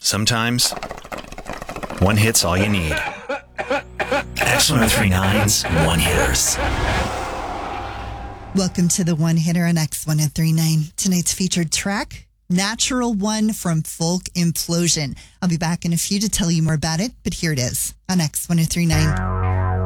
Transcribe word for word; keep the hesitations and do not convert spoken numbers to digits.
Sometimes, one hit's all you need. X one oh three nine's One Hitters. Welcome to the One Hitter on X one oh three nine. Tonight's featured track, Natural One from Folk Implosion. I'll be back in a few to tell you more about it, but here it is on X one oh three nine.